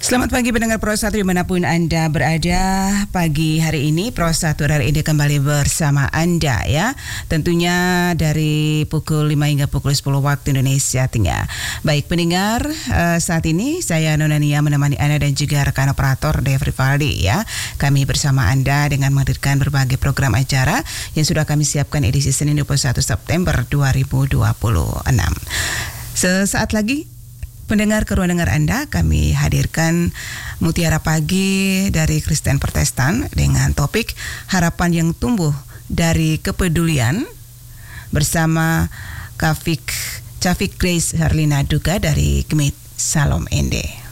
Selamat pagi pendengar Pro 1 dimanapun Anda berada. Pagi hari ini Pro 1 hari ini kembali bersama Anda ya. Tentunya dari pukul 5 hingga pukul 10 waktu Indonesia Tengah. Baik pendengar, saat ini saya Nonania menemani Anda dan juga rekan operator Devri Valdi ya. Kami bersama Anda dengan menghadirkan berbagai program acara yang sudah kami siapkan edisi Senin 21 September 2026. Sesaat lagi pendengar, ke ruang dengar Anda, kami hadirkan Mutiara Pagi dari Kristen Protestan dengan topik harapan yang tumbuh dari kepedulian bersama Cafik Grace Herlina Duga dari Gemit Salom Ende.